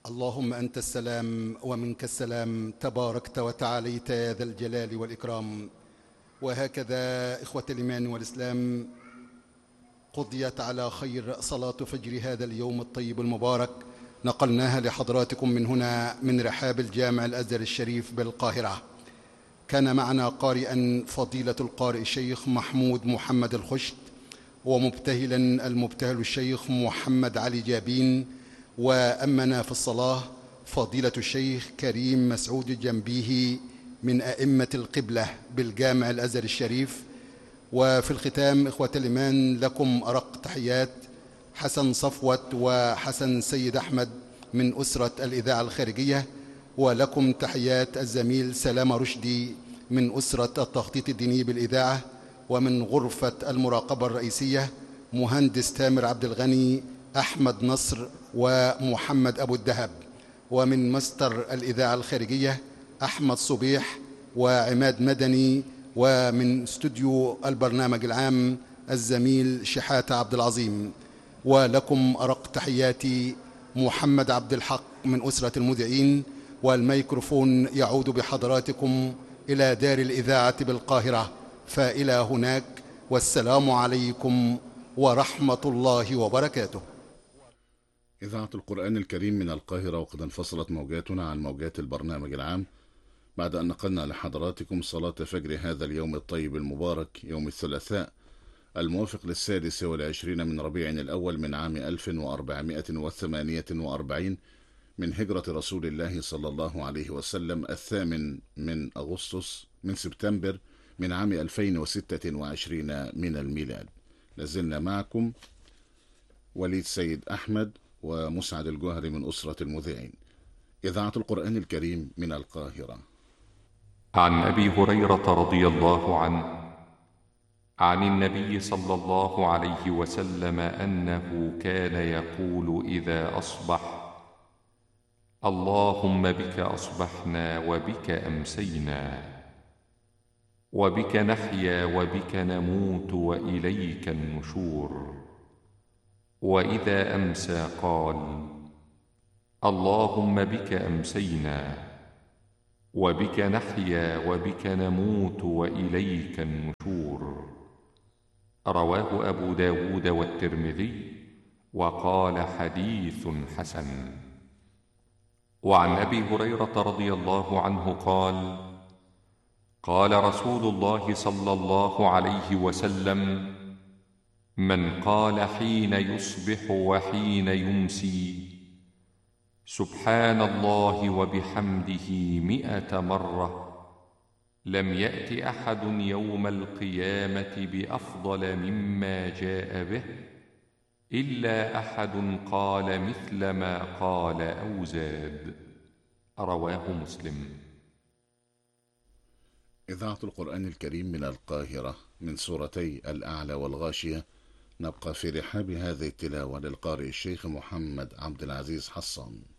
اللهم أنت السلام ومنك السلام، تباركت وتعاليت يا ذا الجلال والإكرام. وهكذا إخوة الإيمان والإسلام، قضيت على خير صلاة فجر هذا اليوم الطيب المبارك، نقلناها لحضراتكم من هنا من رحاب الجامع الأزهر الشريف بالقاهرة. كان معنا قارئا فضيلة القارئ الشيخ محمود محمد الخشت، ومبتهلا المبتهل الشيخ محمد علي جابين، وأمنا في الصلاة فضيلة الشيخ كريم مسعود الجنبيه من أئمة القبلة بالجامع الأزهر الشريف. وفي الختام إخوة الإيمان، لكم أرق تحيات حسن صفوت وحسن سيد أحمد من أسرة الإذاعة الخارجية، ولكم تحيات الزميل سلام رشدي من أسرة التخطيط الديني بالإذاعة، ومن غرفة المراقبة الرئيسية مهندس تامر عبد الغني، أحمد نصر، ومحمد أبو الدهب، ومن مستر الإذاعة الخارجية أحمد صبيح وعماد مدني، ومن استوديو البرنامج العام الزميل شحاتة عبد العظيم. ولكم أرق تحياتي محمد عبد الحق من أسرة المذيعين، والميكروفون يعود بحضراتكم إلى دار الإذاعة بالقاهرة، فإلى هناك، والسلام عليكم ورحمة الله وبركاته. إذاعة القرآن الكريم من القاهرة، وقد انفصلت موجاتنا عن موجات البرنامج العام بعد أن نقلنا لحضراتكم صلاة فجر هذا اليوم الطيب المبارك، يوم الثلاثاء الموافق ل26 من ربيع الأول من عام 1448 من هجرة رسول الله صلى الله عليه وسلم، 8 من أغسطس من سبتمبر من عام 2026 من الميلاد. لازلنا معكم وليد سيد أحمد ومسعد الجوهري من أسرة المذيعين. إذاعة القرآن الكريم من القاهرة. عن أبي هريرة رضي الله عنه عن النبي صلى الله عليه وسلم أنه كان يقول إذا أصبح: اللهم بك أصبحنا وبك أمسينا وبك نحيا وبك نموت وإليك النشور. وإذا أمسى قال: اللهم بك أمسينا وبك نحيا وبك نموت وإليك النشور. رواه أبو داود والترمذي، وقال حديث حسن. وعن أبي هريرة رضي الله عنه قال: قال رسول الله صلى الله عليه وسلم: من قال حين يصبح وحين يمسي سبحان الله وبحمده 100 مرة، لم يأت أحد يوم القيامة بأفضل مما جاء به إلا أحد قال مثل ما قال أو زاد. رواه مسلم. إذاعة القرآن الكريم من القاهرة، من سورتي الأعلى والغاشية. نبقى في رحاب هذه التلاوة للقارئ الشيخ محمد عبد العزيز حصان.